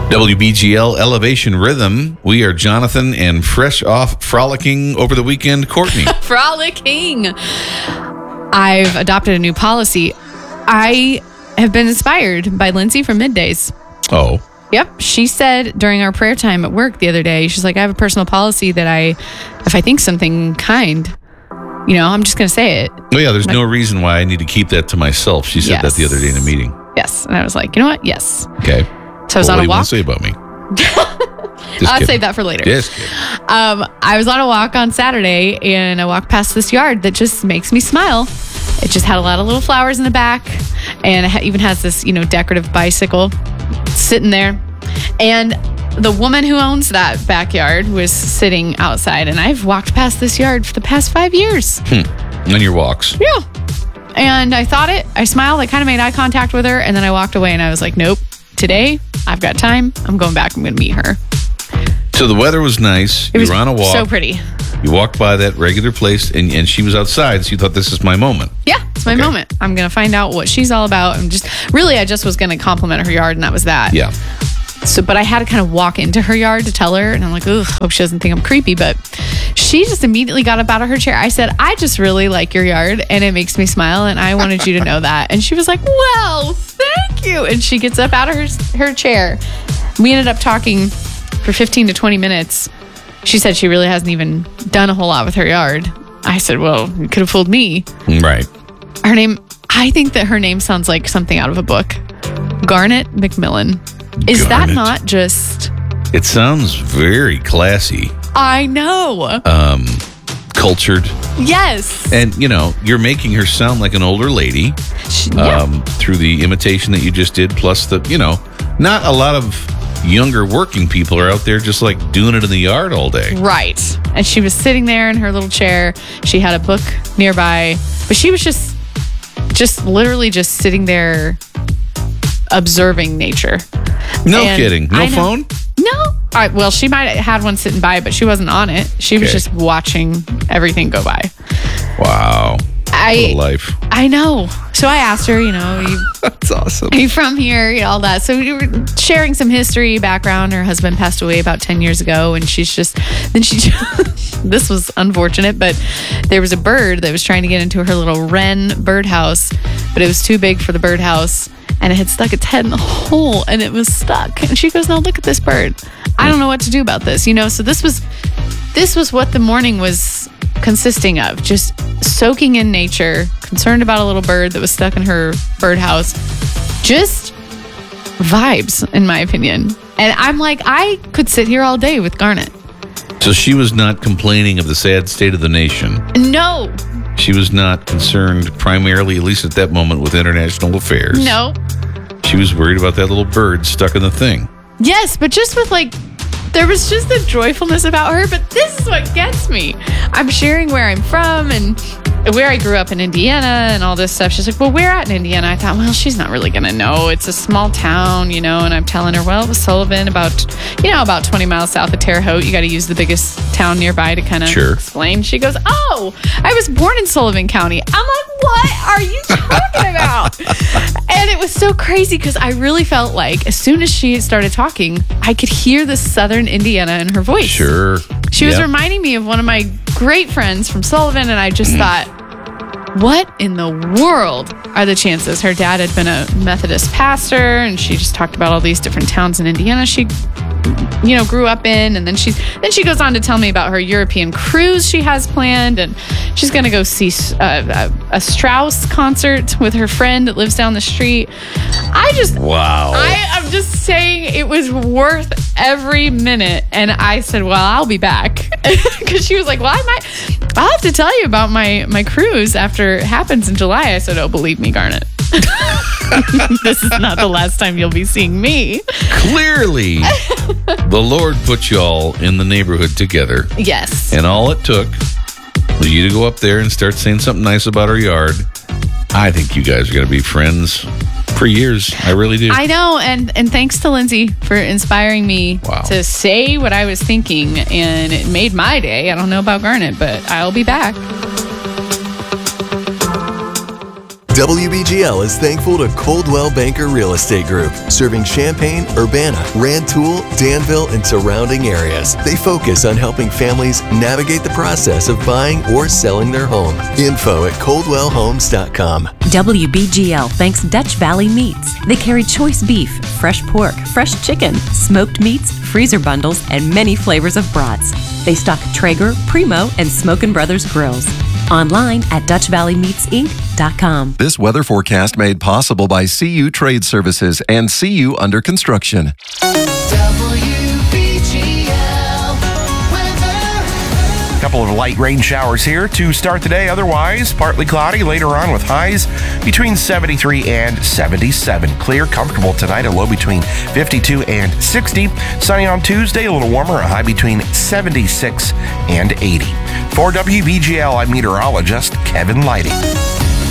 WBGL Elevation Rhythm. We are Jonathan and fresh off frolicking over the weekend, Courtney. Frolicking. I've adopted a new policy. I have been inspired by Lindsay from Middays. Oh. Yep. She said during our prayer time at work the other day, she's like, I have a personal policy that if I think something kind, I'm just going to say it. Oh, yeah, there's no reason why I need to keep that to myself. She said that the other day in a meeting. Yes. And I was like, you know what? Yes. Okay. So I was on a walk. What do you want to say about me? I'll save that for later. Just kidding. I was on a walk on Saturday and I walked past this yard that just makes me smile. It just had a lot of little flowers in the back, and it even has this, decorative bicycle sitting there. And the woman who owns that backyard was sitting outside, and I've walked past this yard for the past 5 years. On your walks? Yeah. And I smiled, I kind of made eye contact with her, and then I walked away, and I was like, nope, today I've got time. I'm going back. I'm going to meet her. So the weather was nice. You were on a walk. So pretty. You walked by that regular place, and she was outside, so you thought, this is my moment. Yeah, it's my moment. I'm going to find out what she's all about. I just was going to compliment her yard, and that was that. Yeah. So, but I had to kind of walk into her yard to tell her, and I'm like, ugh, hope she doesn't think I'm creepy. But she just immediately got up out of her chair. I said, I just really like your yard, and it makes me smile, and I wanted you to know that. And she was like, well, thank you. And she gets up out of her chair. We ended up talking for 15 to 20 minutes. She said she really hasn't even done a whole lot with her yard. I said, well, you could have fooled me. Right. I think that her name sounds like something out of a book. Garnet McMillan. Is that not just... It sounds very classy. I know. Cultured. Yes. And, you're making her sound like an older lady through the imitation that you just did, plus the, not a lot of younger working people are out there just like doing it in the yard all day. Right. And she was sitting there in her little chair. She had a book nearby, but she was just literally just sitting there observing nature. No kidding. No phone? No. All right. Well, she might have had one sitting by, but she wasn't on it. She was just watching everything go by. Wow. What a life. I know. So I asked her, that's awesome. Are you from here? All that. So we were sharing some history, background. Her husband passed away about 10 years ago, and this was unfortunate, but there was a bird that was trying to get into her little wren birdhouse, but it was too big for the birdhouse, and it had stuck its head in the hole, and it was stuck. And she goes, no, look at this bird. I don't know what to do about this. So this was what the morning was consisting of, just soaking in nature, concerned about a little bird that was stuck in her birdhouse. Just vibes, in my opinion. And I'm like, I could sit here all day with Garnet. So she was not complaining of the sad state of the nation. No. She was not concerned primarily, at least at that moment, with international affairs. No. She was worried about that little bird stuck in the thing. Yes, but just with there was just a joyfulness about her, but this is what gets me. I'm sharing where I'm from and where I grew up in Indiana and all this stuff. She's like, well, where at in Indiana? I thought, well, she's not really going to know. It's a small town, and I'm telling her, well, it was Sullivan, about 20 miles south of Terre Haute. You got to use the biggest town nearby to kind of explain. She goes, oh, I was born in Sullivan County. I'm like, what are you talking about? And it was so crazy because I really felt like as soon as she started talking, I could hear the southern Indiana in her voice. Sure. She was reminding me of one of my great friends from Sullivan, and I just thought, what in the world are the chances? Her dad had been a Methodist pastor, and she just talked about all these different towns in Indiana she grew up in, and then she goes on to tell me about her European cruise she has planned, and she's going to go see a Strauss concert with her friend that lives down the street. Wow. I'm just saying it was worth every minute, and I said, well, I'll be back, because she was like, well, I'll have to tell you about my cruise after it happens in July. I said, oh, believe me, Garnet. This is not the last time you'll be seeing me. Clearly, the Lord put y'all in the neighborhood together. Yes. And all it took was you to go up there and start saying something nice about her yard. I think you guys are going to be friends for years. I really do. I know. And thanks to Lindsay for inspiring me to say what I was thinking. And it made my day. I don't know about Garnet, but I'll be back. WBGL is thankful to Coldwell Banker Real Estate Group, serving Champaign, Urbana, Rantoul, Danville, and surrounding areas. They focus on helping families navigate the process of buying or selling their home. Info at coldwellhomes.com. WBGL thanks Dutch Valley Meats. They carry choice beef, fresh pork, fresh chicken, smoked meats, freezer bundles, and many flavors of brats. They stock Traeger, Primo, and Smokin' Brothers grills. Online at DutchValleyMeatsInc.com. This weather forecast made possible by CU Trade Services and CU Under Construction. Couple of light rain showers here to start the day. Otherwise, partly cloudy later on with highs between 73 and 77. Clear, comfortable tonight, a low between 52 and 60. Sunny on Tuesday, a little warmer, a high between 76 and 80. For WBGL, I'm meteorologist Kevin Lighty.